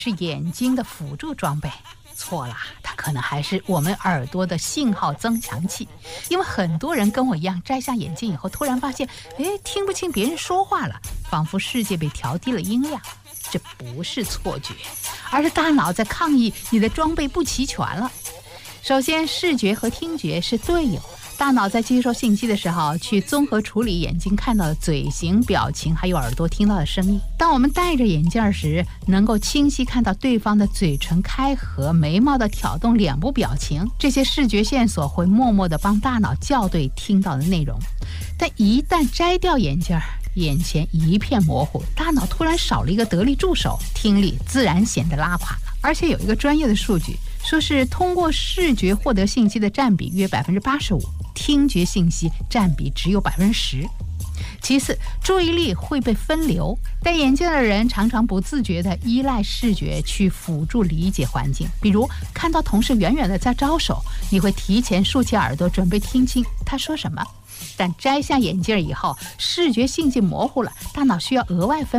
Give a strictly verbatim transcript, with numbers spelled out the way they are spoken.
是眼睛的辅助装备。错了，它可能还是我们耳朵的信号增强器。因为很多人跟我一样，摘下眼镜以后突然发现，哎，听不清别人说话了，仿佛世界被调低了音量。这不是错觉，而是大脑在抗议你的装备不齐全了。首先，视觉和听觉是队友，大脑在接收信息的时候，去综合处理眼睛看到的嘴型、表情，还有耳朵听到的声音。当我们戴着眼镜时，能够清晰看到对方的嘴唇开合、眉毛的挑动、脸部表情，这些视觉线索会默默地帮大脑校对听到的内容。但一旦摘掉眼镜，眼前一片模糊，大脑突然少了一个得力助手，听力自然显得拉垮了。而且有一个专业的数据，说是通过视觉获得信息的占比约百分之八十五，听觉信息占比只有百分之十。其次，注意力会被分流，戴眼镜的人常常不自觉地依赖视觉去辅助理解环境。比如看到同事远远地在招手，你会提前竖起耳朵准备听清他说什么。但摘下眼镜以后，视觉信息模糊了，大脑需要额外分